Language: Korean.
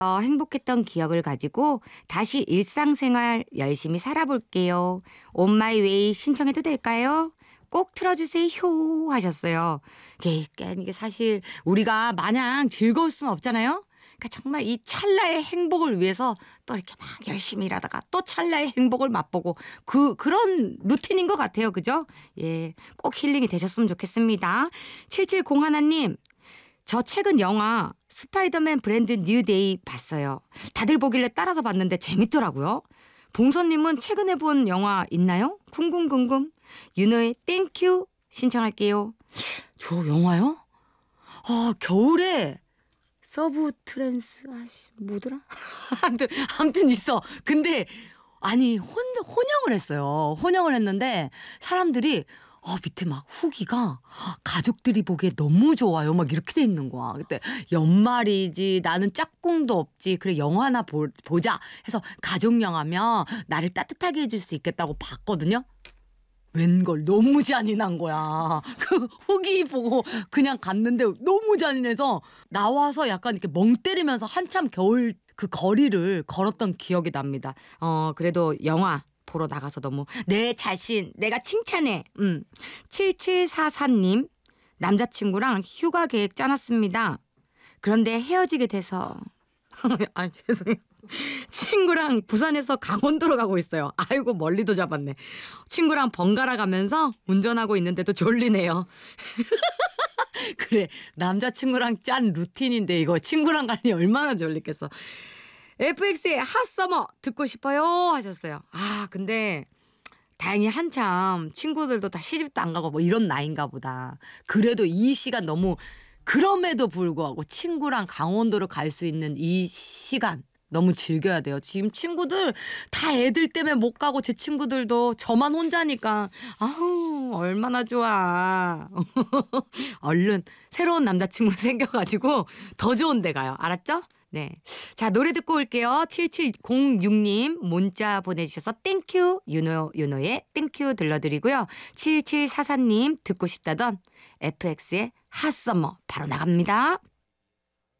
행복했던 기억을 가지고 다시 일상생활 열심히 살아볼게요. On my way 신청해도 될까요? 꼭 틀어주세요 하셨어요. 이게 사실 우리가 마냥 즐거울 수는 없잖아요. 그러니까 정말 이 찰나의 행복을 위해서 또 이렇게 막 열심히 일하다가 또 찰나의 행복을 맛보고 그런 루틴인 것 같아요. 그죠? 예, 꼭 힐링이 되셨으면 좋겠습니다. 7701님, 저 최근 영화 스파이더맨 브랜드 뉴데이 봤어요. 다들 보길래 따라서 봤는데 재밌더라고요. 봉선님은 최근에 본 영화 있나요? 궁금. 윤호의 땡큐 신청할게요. 저 영화요? 겨울에 서브 트랜스 뭐더라? 아무튼 있어. 근데 아니 혼영을 했어요. 혼영을 했는데 사람들이 밑에 막 후기가 가족들이 보기에 너무 좋아요. 막 이렇게 돼 있는 거야. 그때 연말이지 나는 짝꿍도 없지. 그래 영화나 보자 해서 가족 영화면 나를 따뜻하게 해줄 수 있겠다고 봤거든요. 웬걸 너무 잔인한 거야. 그 후기 보고 그냥 갔는데 너무 잔인해서 나와서 약간 이렇게 멍 때리면서 한참 겨울 그 거리를 걸었던 기억이 납니다. 그래도 영화 보러 나가서 너무 내 자신 내가 칭찬해. 7744님, 남자친구랑 휴가 계획 짜놨습니다. 그런데 헤어지게 돼서 죄송해요. 친구랑 부산에서 강원도로 가고 있어요. 아이고 멀리도 잡았네. 친구랑 번갈아 가면서 운전하고 있는데도 졸리네요. 그래, 남자친구랑 짠 루틴인데 이거 친구랑 가니 얼마나 졸리겠어. FX의 핫서머 듣고 싶어요 하셨어요. 근데 다행히 한참 친구들도 다 시집도 안 가고 뭐 이런 나이인가 보다. 그래도 이 시간 너무, 그럼에도 불구하고 친구랑 강원도로 갈 수 있는 이 시간 너무 즐겨야 돼요. 지금 친구들 다 애들 때문에 못 가고 제 친구들도 저만 혼자니까 얼마나 좋아. 얼른 새로운 남자친구 생겨가지고 더 좋은 데 가요. 알았죠? 네. 자, 노래 듣고 올게요. 7706님 문자 보내주셔서 땡큐 윤호의 땡큐 들려드리고요. 7744님 듣고 싶다던 FX의 핫서머 바로 나갑니다.